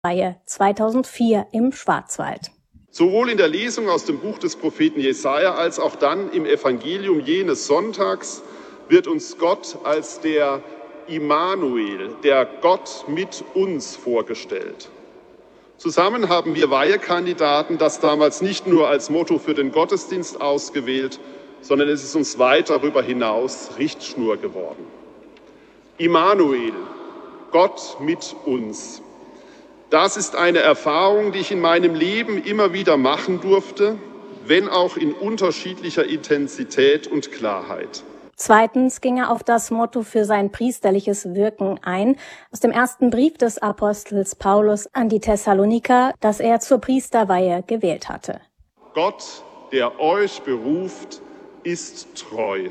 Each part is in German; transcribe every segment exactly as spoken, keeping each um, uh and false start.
Weihe zweitausendvier im Schwarzwald. Sowohl in der Lesung aus dem Buch des Propheten Jesaja als auch dann im Evangelium jenes Sonntags wird uns Gott als der Immanuel, der Gott mit uns, vorgestellt. Zusammen haben wir Weihekandidaten das damals nicht nur als Motto für den Gottesdienst ausgewählt, sondern es ist uns weit darüber hinaus Richtschnur geworden. Immanuel, Gott mit uns. Das ist eine Erfahrung, die ich in meinem Leben immer wieder machen durfte, wenn auch in unterschiedlicher Intensität und Klarheit. Zweitens ging er auf das Motto für sein priesterliches Wirken ein, aus dem ersten Brief des Apostels Paulus an die Thessaloniker, das er zur Priesterweihe gewählt hatte. Gott, der euch beruft, ist treu.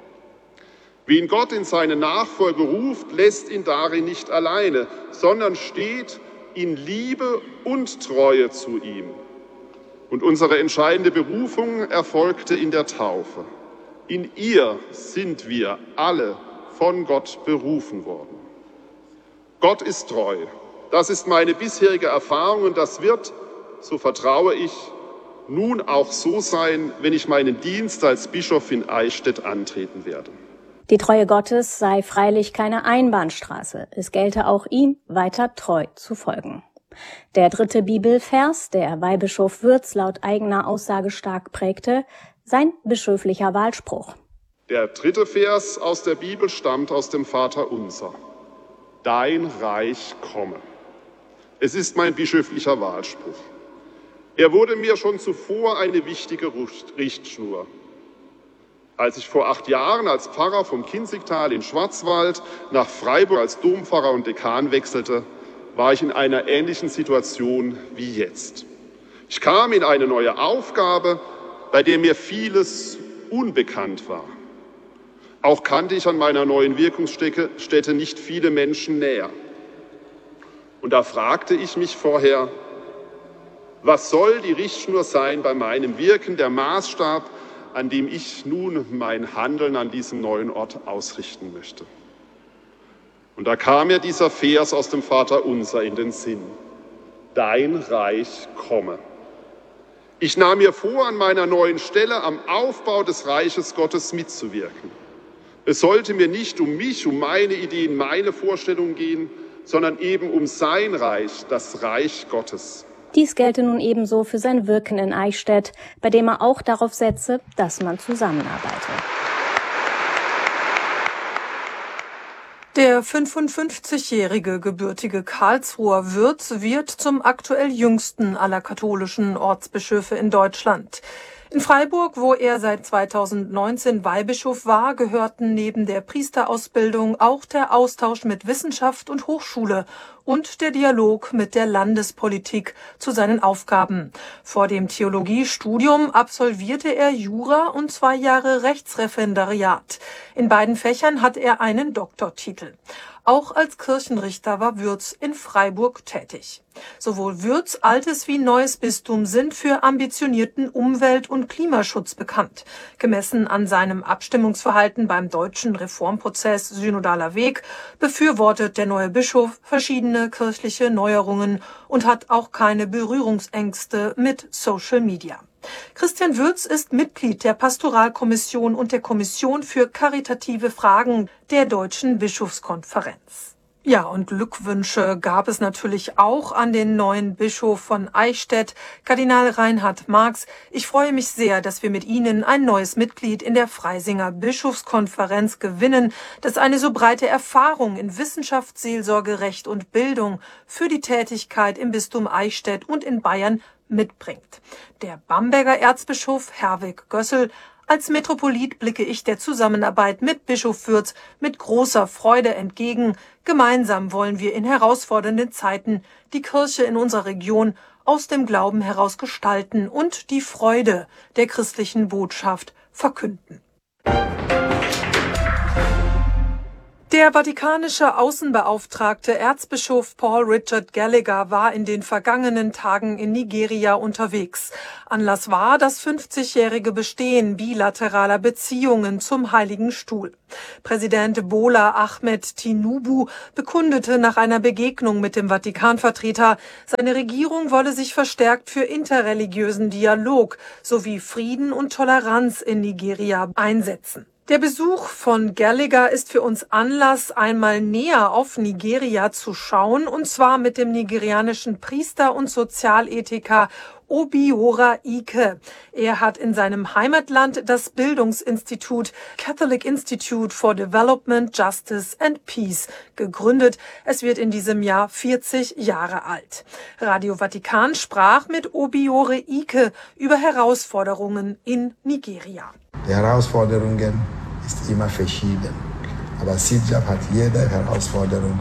Wen Gott in seine Nachfolge ruft, lässt ihn darin nicht alleine, sondern steht in Liebe und Treue zu ihm. Und unsere entscheidende Berufung erfolgte in der Taufe. In ihr sind wir alle von Gott berufen worden. Gott ist treu. Das ist meine bisherige Erfahrung und das wird, so vertraue ich, nun auch so sein, wenn ich meinen Dienst als Bischof in Eichstätt antreten werde. Die Treue Gottes sei freilich keine Einbahnstraße. Es gelte auch ihm weiter treu zu folgen. Der dritte Bibelvers, der Weihbischof Würz laut eigener Aussage stark prägte, sein bischöflicher Wahlspruch. Der dritte Vers aus der Bibel stammt aus dem Vaterunser. Dein Reich komme. Es ist mein bischöflicher Wahlspruch. Er wurde mir schon zuvor eine wichtige Richtschnur. Als ich vor acht Jahren als Pfarrer vom Kinzigtal in Schwarzwald nach Freiburg als Dompfarrer und Dekan wechselte, war ich in einer ähnlichen Situation wie jetzt. Ich kam in eine neue Aufgabe, bei der mir vieles unbekannt war. Auch kannte ich an meiner neuen Wirkungsstätte nicht viele Menschen näher. Und da fragte ich mich vorher, was soll die Richtschnur sein bei meinem Wirken, der Maßstab, an dem ich nun mein Handeln an diesem neuen Ort ausrichten möchte? Und da kam mir dieser Vers aus dem Vaterunser in den Sinn. Dein Reich komme. Ich nahm mir vor, an meiner neuen Stelle am Aufbau des Reiches Gottes mitzuwirken. Es sollte mir nicht um mich, um meine Ideen, meine Vorstellungen gehen, sondern eben um sein Reich, das Reich Gottes. Dies gelte nun ebenso für sein Wirken in Eichstätt, bei dem er auch darauf setze, dass man zusammenarbeite. Der fünfundfünfzigjährige gebürtige Karlsruher Würz wird zum aktuell jüngsten aller katholischen Ortsbischöfe in Deutschland. In Freiburg, wo er seit zweitausendneunzehn Weihbischof war, gehörten neben der Priesterausbildung auch der Austausch mit Wissenschaft und Hochschule und der Dialog mit der Landespolitik zu seinen Aufgaben. Vor dem Theologiestudium absolvierte er Jura und zwei Jahre Rechtsreferendariat. In beiden Fächern hat er einen Doktortitel. Auch als Kirchenrichter war Würz in Freiburg tätig. Sowohl Würz, altes wie neues Bistum sind für ambitionierten Umwelt- und Klimaschutz bekannt. Gemessen an seinem Abstimmungsverhalten beim deutschen Reformprozess Synodaler Weg befürwortet der neue Bischof verschiedene kirchliche Neuerungen und hat auch keine Berührungsängste mit Social Media. Christian Würz ist Mitglied der Pastoralkommission und der Kommission für karitative Fragen der Deutschen Bischofskonferenz. Ja, und Glückwünsche gab es natürlich auch an den neuen Bischof von Eichstätt, Kardinal Reinhard Marx. Ich freue mich sehr, dass wir mit Ihnen ein neues Mitglied in der Freisinger Bischofskonferenz gewinnen, das eine so breite Erfahrung in Wissenschaft, Seelsorge, Recht und Bildung für die Tätigkeit im Bistum Eichstätt und in Bayern mitbringt. Der Bamberger Erzbischof Herwig Gössel: Als Metropolit blicke ich der Zusammenarbeit mit Bischof Würz mit großer Freude entgegen. Gemeinsam wollen wir in herausfordernden Zeiten die Kirche in unserer Region aus dem Glauben heraus gestalten und die Freude der christlichen Botschaft verkünden. Der vatikanische Außenbeauftragte Erzbischof Paul Richard Gallagher war in den vergangenen Tagen in Nigeria unterwegs. Anlass war das fünfzigjährige Bestehen bilateraler Beziehungen zum Heiligen Stuhl. Präsident Bola Ahmed Tinubu bekundete nach einer Begegnung mit dem Vatikanvertreter, seine Regierung wolle sich verstärkt für interreligiösen Dialog sowie Frieden und Toleranz in Nigeria einsetzen. Der Besuch von Gallagher ist für uns Anlass, einmal näher auf Nigeria zu schauen, und zwar mit dem nigerianischen Priester und Sozialethiker Obiora Ike. Er hat in seinem Heimatland das Bildungsinstitut Catholic Institute for Development, Justice and Peace gegründet. Es wird in diesem Jahr vierzig Jahre alt. Radio Vatikan sprach mit Obiora Ike über Herausforderungen in Nigeria. Die Herausforderungen ist immer verschieden. Aber C I D J A P hat jede Herausforderung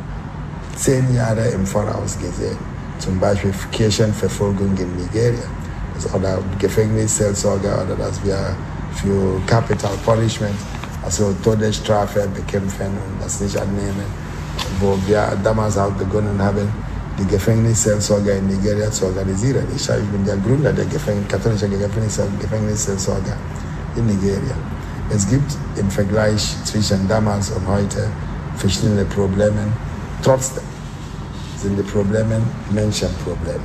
zehn Jahre im Voraus gesehen. Zum Beispiel Kirchenverfolgung in Nigeria oder Gefängnisseelsorge oder dass wir für Capital Punishment, also Todesstrafe bekämpfen und das nicht annehmen. Wo wir damals auch begonnen haben, die Gefängnisseelsorge in Nigeria zu organisieren. Ich bin der Gründer der Gefäng- katholischen Gefängnisseelsorge in Nigeria. Es gibt im Vergleich zwischen damals und heute verschiedene Probleme. Trotzdem sind die Probleme Menschenprobleme.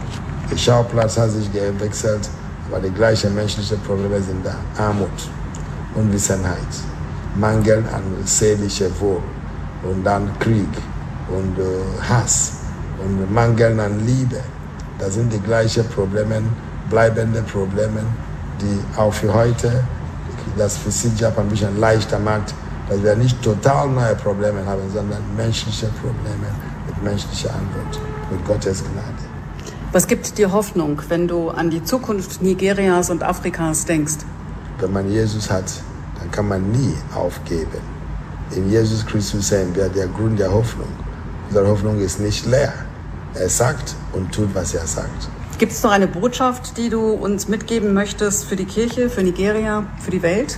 Der Schauplatz hat sich gewechselt, aber die gleichen menschlichen Probleme sind da. Armut, Unwissenheit, Mangel an seelischem Wohl und dann Krieg und äh, Hass und Mangel an Liebe. Das sind die gleichen Probleme, bleibende Probleme, die auch für heute das für C I D J A P ein bisschen leichter macht, dass wir nicht total neue Probleme haben, sondern menschliche Probleme mit menschlicher Antwort, mit Gottes Gnade. Was gibt dir Hoffnung, wenn du an die Zukunft Nigerias und Afrikas denkst? Wenn man Jesus hat, dann kann man nie aufgeben. In Jesus Christus sehen wir der Grund der Hoffnung. Unsere Hoffnung ist nicht leer. Er sagt und tut, was er sagt. Gibt es noch eine Botschaft, die du uns mitgeben möchtest für die Kirche, für Nigeria, für die Welt?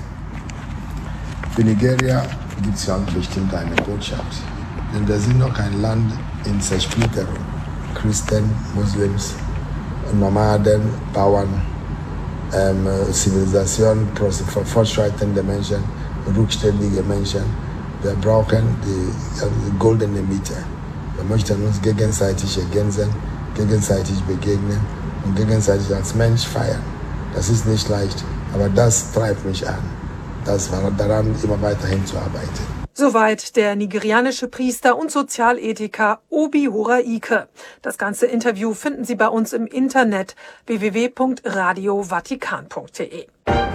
Für Nigeria gibt es ganz bestimmt eine Botschaft. Denn wir sind noch ein Land in Zersplitterung. Christen, Muslims, Nomaden, Bauern, ähm, Zivilisation, fortschreitende Menschen, rückständige Menschen. Wir brauchen die, die goldene Mitte. Wir möchten uns gegenseitig ergänzen, gegenseitig begegnen und gegenseitig als Mensch feiern. Das ist nicht leicht, aber das treibt mich an, das war daran immer weiterhin zu arbeiten. Soweit der nigerianische Priester und Sozialethiker Obiora Ike. Das ganze Interview finden Sie bei uns im Internet w w w punkt radio vatikan punkt d e.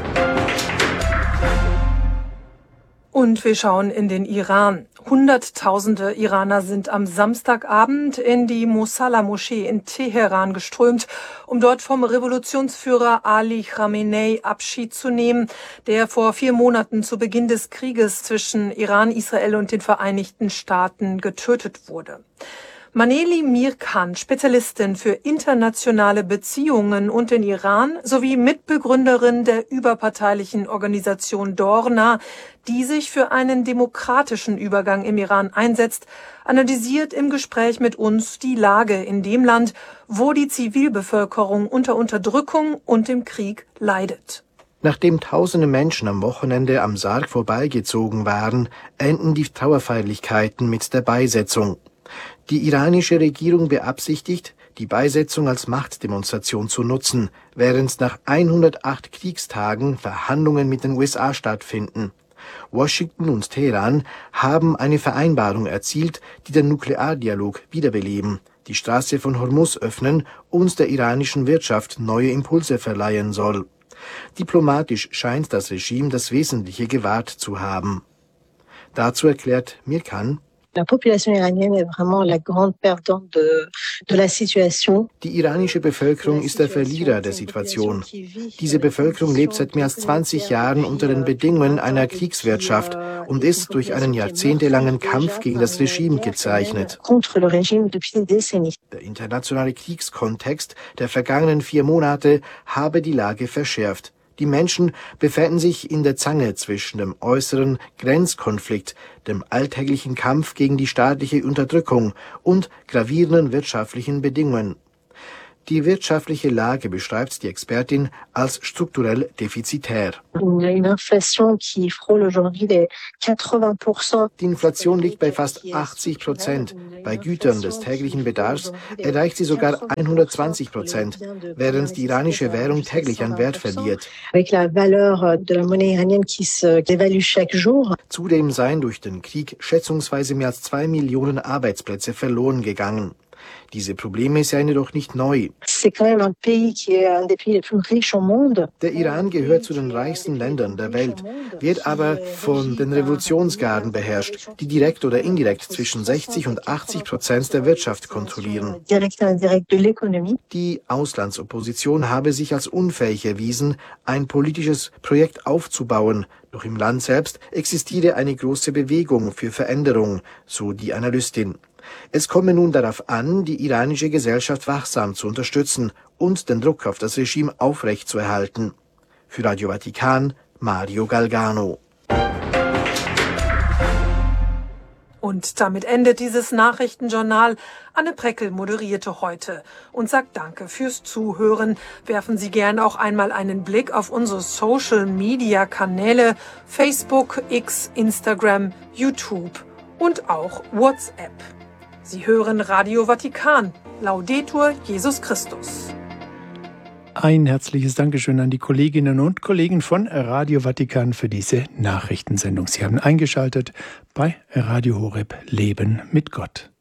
Und wir schauen in den Iran. Hunderttausende Iraner sind am Samstagabend in die Mosalla-Moschee in Teheran geströmt, um dort vom Revolutionsführer Ali Khamenei Abschied zu nehmen, der vor vier Monaten zu Beginn des Krieges zwischen Iran, Israel und den Vereinigten Staaten getötet wurde. Maneli Mirkan, Spezialistin für internationale Beziehungen und den Iran sowie Mitbegründerin der überparteilichen Organisation Dorna, die sich für einen demokratischen Übergang im Iran einsetzt, analysiert im Gespräch mit uns die Lage in dem Land, wo die Zivilbevölkerung unter Unterdrückung und dem Krieg leidet. Nachdem tausende Menschen am Wochenende am Sarg vorbeigezogen waren, enden die Trauerfeierlichkeiten mit der Beisetzung. Die iranische Regierung beabsichtigt, die Beisetzung als Machtdemonstration zu nutzen, während nach hundertacht Kriegstagen Verhandlungen mit den U S A stattfinden. Washington und Teheran haben eine Vereinbarung erzielt, die den Nukleardialog wiederbeleben, die Straße von Hormuz öffnen und der iranischen Wirtschaft neue Impulse verleihen soll. Diplomatisch scheint das Regime das Wesentliche gewahrt zu haben. Dazu erklärt Mirkan: La population iranienne est vraiment la grande perdante de, de la situation. Die iranische Bevölkerung ist der Verlierer der Situation. Diese Bevölkerung lebt seit mehr als zwanzig Jahren unter den Bedingungen einer Kriegswirtschaft und ist durch einen jahrzehntelangen Kampf gegen das Regime gezeichnet. Der internationale Kriegskontext der vergangenen vier Monate habe die Lage verschärft. Die Menschen befänden sich in der Zange zwischen dem äußeren Grenzkonflikt, dem alltäglichen Kampf gegen die staatliche Unterdrückung und gravierenden wirtschaftlichen Bedingungen. Die wirtschaftliche Lage beschreibt die Expertin als strukturell defizitär. Die Inflation liegt bei fast achtzig Prozent. Bei Gütern des täglichen Bedarfs erreicht sie sogar hundertzwanzig Prozent, während die iranische Währung täglich an Wert verliert. Zudem seien durch den Krieg schätzungsweise mehr als zwei Millionen Arbeitsplätze verloren gegangen. Diese Probleme seien jedoch nicht neu. Der Iran gehört zu den reichsten Ländern der Welt, wird aber von den Revolutionsgarden beherrscht, die direkt oder indirekt zwischen sechzig und achtzig Prozent der Wirtschaft kontrollieren. Die Auslandsopposition habe sich als unfähig erwiesen, ein politisches Projekt aufzubauen. Doch im Land selbst existiere eine große Bewegung für Veränderung, so die Analystin. Es komme nun darauf an, die iranische Gesellschaft wachsam zu unterstützen und den Druck auf das Regime aufrechtzuerhalten. Für Radio Vatikan, Mario Galgano. Und damit endet dieses Nachrichtenjournal. Anne Preckel moderierte heute und sagt Danke fürs Zuhören. Werfen Sie gern auch einmal einen Blick auf unsere Social-Media-Kanäle Facebook, X, Instagram, YouTube und auch WhatsApp. Sie hören Radio Vatikan. Laudetur Jesus Christus. Ein herzliches Dankeschön an die Kolleginnen und Kollegen von Radio Vatikan für diese Nachrichtensendung. Sie haben eingeschaltet bei Radio Horeb Leben mit Gott.